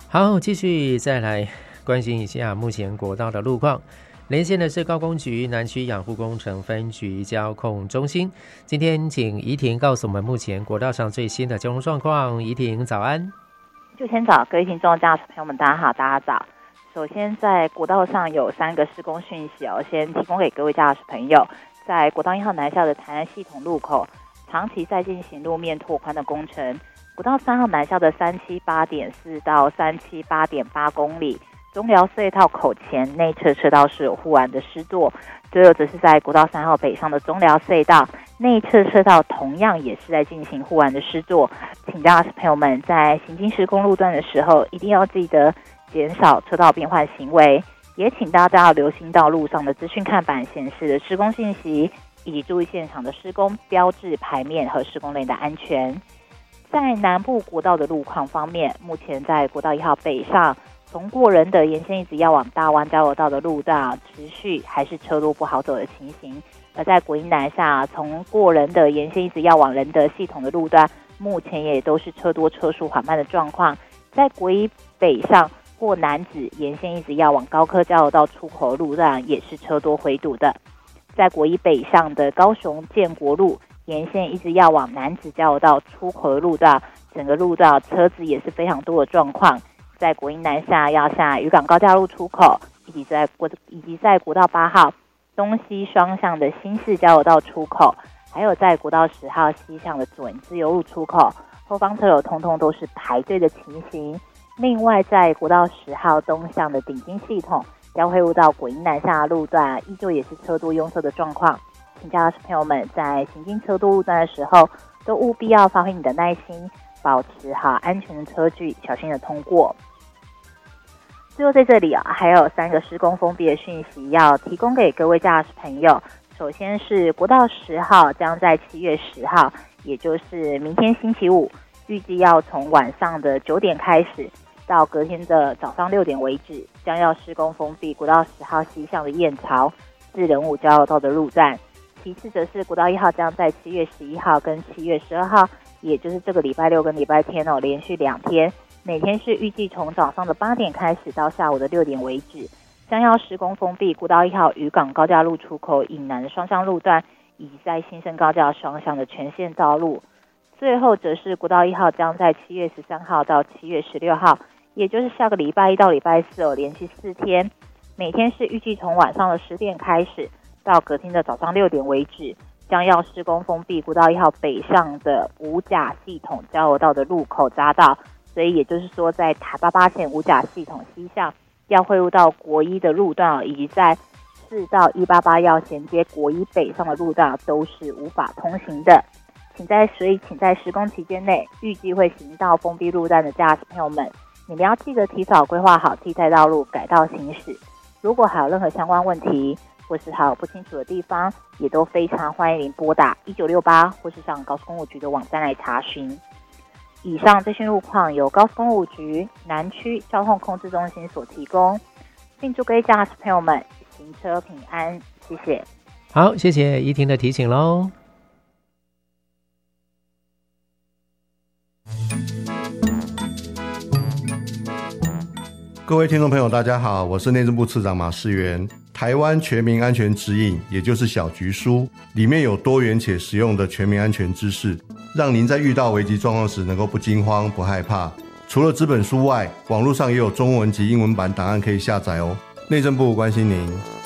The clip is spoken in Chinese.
好，继续再来关心一下目前国道的路况。连线的是高工局南区养护工程分局交控中心，今天请怡婷告诉我们目前国道上最新的交通状况。怡婷早安。 就先早，各位听众驾驶朋友们大家好，大家早。首先在国道上有3个施工讯息先提供给各位驾驶朋友。在国道1号南下的台南系统路口，长期在进行路面拓宽的工程。国道3号南下的378.4到378.8公里，中寮隧道口前内侧车道是有护栏的施作。最后则是在国道3号北上的中寮隧道内侧车道同样也是在进行护栏的施作，请驾驶朋友们在行经施工路段的时候一定要记得减少车道变换行为，也请大家要留心到路上的资讯看板显示的施工信息，以及注意现场的施工标志牌面和施工类的安全。在南部国道的路况方面，目前在国道1号北上从过仁德沿线一直要往大湾交流道的路段持续还是车多不好走的情形，而在国一南下从过仁德沿线一直要往仁德系统的路段，目前也都是车多车速缓慢的状况。在国一北上过楠梓沿线一直要往高科交流道出口路段也是车多回堵的。在国一北上的高雄建国路沿线一直要往楠梓交流道出口的路段，整个路段车子也是非常多的状况。在国一南下要下渔港高架路出口，以及在国道8号东西双向的新市交流道出口，还有在国道10号西向的准自由路出口，后方车流通通都是排队的情形。另外在国道10号东向的顶金系统交汇路到国一南下的路段，依旧也是车多拥塞的状况。请驾驶朋友们在行经车多路段的时候，都务必要发挥你的耐心，保持好安全的车距，小心的通过。最后在这里还有3个施工封闭的讯息要提供给各位驾驶朋友。首先是国道10号将在7月10号，也就是明天星期五，预计要从晚上的9点开始到隔天的早上6点为止，将要施工封闭国道10号西向的燕巢至仁武交流道的路段。其次则是国道1号将在7月11号跟7月12号，也就是这个礼拜六跟礼拜天连续2天，每天是预计从早上的8点开始到下午的6点为止，将要施工封闭国道1号渔港高架路出口以南的双向路段，以及在新生高架双向的全线道路。最后则是国道1号将在7月13号到7月16号，也就是下个礼拜1到礼拜4连续4天，每天是预计从晚上的10点开始到隔天的早上6点为止，将要施工封闭国道1号北上的五甲系统交流道的路口匝道。所以也就是说，在台88线五甲系统西向要汇入到国一的路段，以及在4到188要衔接国一北上的路段都是无法通行的。所以请在施工期间内，预计会行到封闭路段的驾驶朋友们，你们要记得提早规划好替代道路，改道行驶。如果还有任何相关问题，或是还有不清楚的地方，也都非常欢迎您拨打1968，或是上高速公路局的网站来查询。以上这些路况由高速公路局南区交通控制中心所提供，并祝各位驾驶朋友们行车平安，谢谢。 好，谢谢怡婷的提醒咯。 各位听众朋友大家好，我是内政部次长马世元。台湾全民安全指引，也就是小局书，里面有多元且实用的全民安全知识，让您在遇到危急状况时能够不惊慌不害怕。除了纸本书外，网络上也有中文及英文版档案可以下载哦。内政部关心您。